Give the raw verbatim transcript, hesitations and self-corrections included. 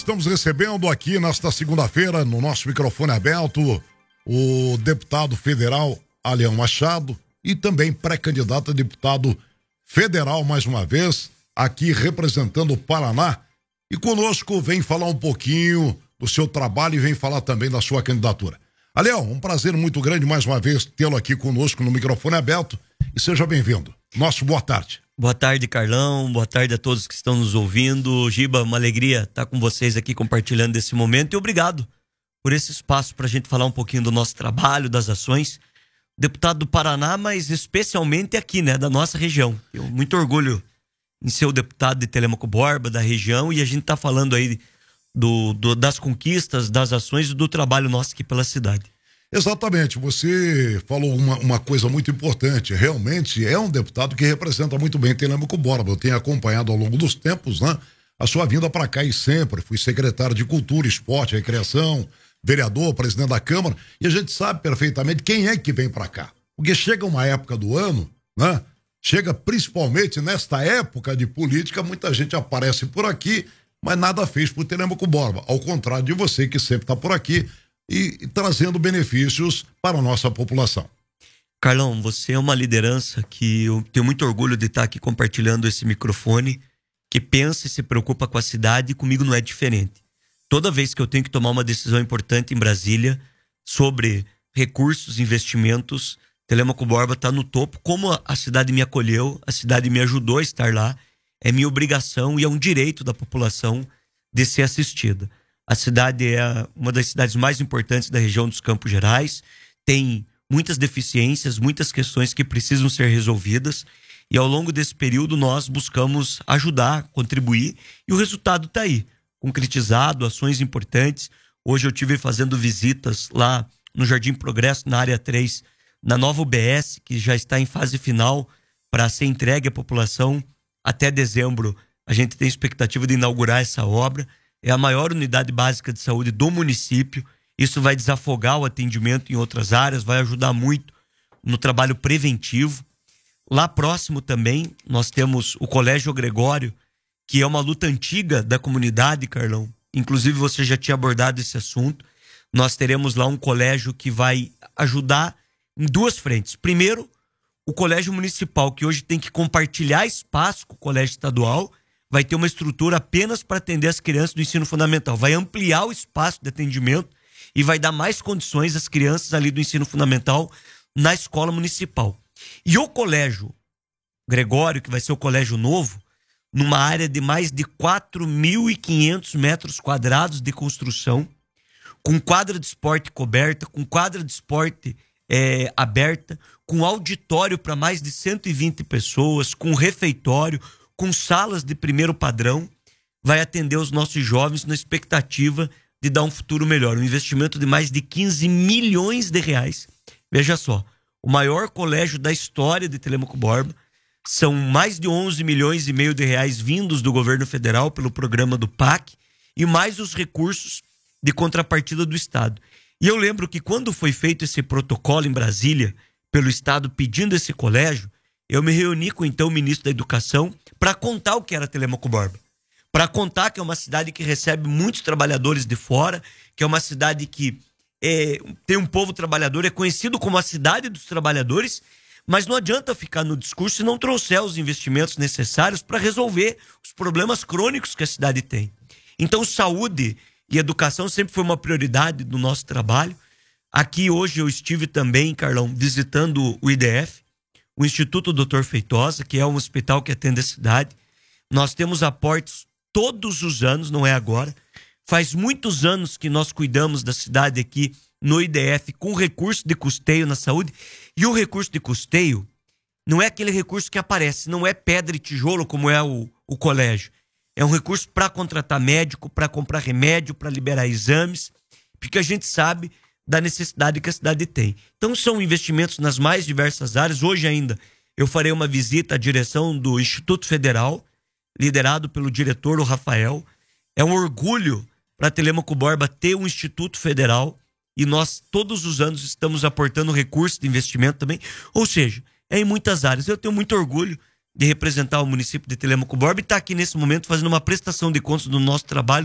Estamos recebendo aqui nesta segunda-feira, no nosso microfone aberto, o deputado federal Alian Machado e também pré-candidato a deputado federal, mais uma vez, aqui representando o Paraná. E conosco vem falar um pouquinho do seu trabalho e vem falar também da sua candidatura. Alian, um prazer muito grande mais uma vez tê-lo aqui conosco no microfone aberto e seja bem-vindo. Nosso boa tarde. Boa tarde, Carlão. Boa tarde a todos que estão nos ouvindo. Giba, uma alegria estar com vocês aqui compartilhando esse momento e obrigado por esse espaço para a gente falar um pouquinho do nosso trabalho, das ações. Deputado do Paraná, mas especialmente aqui, né, da nossa região. Eu muito orgulho em ser o deputado de Telêmaco Borba, da região, e a gente está falando aí do, do, das conquistas, das ações e do trabalho nosso aqui pela cidade. Exatamente, você falou uma, uma coisa muito importante, realmente é um deputado que representa muito bem Telêmaco Borba. Eu tenho acompanhado ao longo dos tempos, né, a sua vinda para cá e sempre fui secretário de Cultura, Esporte, Recreação, vereador, presidente da Câmara, e a gente sabe perfeitamente quem é que vem para cá. Porque chega uma época do ano, né, chega principalmente nesta época de política, muita gente aparece por aqui, mas nada fez por Telêmaco Borba, ao contrário de você que sempre está por aqui, E, e trazendo benefícios para a nossa população. Carlão, você é uma liderança que eu tenho muito orgulho de estar aqui compartilhando esse microfone, que pensa e se preocupa com a cidade, e comigo não é diferente. Toda vez que eu tenho que tomar uma decisão importante em Brasília sobre recursos, investimentos, Telêmaco Borba está no topo. Como a cidade me acolheu, a cidade me ajudou a estar lá, é minha obrigação e é um direito da população de ser assistida. A cidade é uma das cidades mais importantes da região dos Campos Gerais, tem muitas deficiências, muitas questões que precisam ser resolvidas, e ao longo desse período nós buscamos ajudar, contribuir, e o resultado está aí, concretizado, ações importantes. Hoje eu estive fazendo visitas lá no Jardim Progresso, na área três, na nova U B S, que já está em fase final para ser entregue à população. Até dezembro a gente tem expectativa de inaugurar essa obra. É a maior unidade básica de saúde do município. Isso vai desafogar o atendimento em outras áreas, vai ajudar muito no trabalho preventivo. Lá próximo também nós temos o Colégio Gregório, que é uma luta antiga da comunidade, Carlão. Inclusive você já tinha abordado esse assunto. Nós teremos lá um colégio que vai ajudar em duas frentes. Primeiro, o colégio municipal, que hoje tem que compartilhar espaço com o colégio estadual, vai ter uma estrutura apenas para atender as crianças do ensino fundamental. Vai ampliar o espaço de atendimento e vai dar mais condições às crianças ali do ensino fundamental na escola municipal. E o colégio Gregório, que vai ser o colégio novo, numa área de mais de quatro mil e quinhentos metros quadrados de construção, com quadra de esporte coberta, com quadra de esporte é, aberta, com auditório para mais de cento e vinte pessoas, com refeitório, com salas de primeiro padrão, vai atender os nossos jovens na expectativa de dar um futuro melhor. Um investimento de mais de quinze milhões de reais. Veja só, o maior colégio da história de Telêmaco Borba. São mais de onze milhões e meio de reais vindos do governo federal pelo programa do P A C e mais os recursos de contrapartida do Estado. E eu lembro que quando foi feito esse protocolo em Brasília, pelo Estado pedindo esse colégio, eu me reuni com então o ministro da Educação para contar o que era Telêmaco Borba. Para contar que é uma cidade que recebe muitos trabalhadores de fora, que é uma cidade que é, tem um povo trabalhador, é conhecido como a cidade dos trabalhadores, mas não adianta ficar no discurso se não trouxer os investimentos necessários para resolver os problemas crônicos que a cidade tem. Então, saúde e educação sempre foi uma prioridade do nosso trabalho. Aqui hoje eu estive também, Carlão, visitando o I D F, o Instituto doutor Feitosa, que é um hospital que atende a cidade. Nós temos aportes todos os anos, não é agora. Faz muitos anos que nós cuidamos da cidade aqui no I D F com recurso de custeio na saúde. E o recurso de custeio não é aquele recurso que aparece, não é pedra e tijolo como é o, o colégio. É um recurso para contratar médico, para comprar remédio, para liberar exames, porque a gente sabe da necessidade que a cidade tem. Então são investimentos nas mais diversas áreas. Hoje ainda eu farei uma visita à direção do Instituto Federal, liderado pelo diretor, o Rafael. É um orgulho para Telêmaco Borba ter um Instituto Federal e nós todos os anos estamos aportando recursos de investimento também. Ou seja, é em muitas áreas. Eu tenho muito orgulho de representar o município de Telêmaco Borba e estar aqui nesse momento fazendo uma prestação de contas do nosso trabalho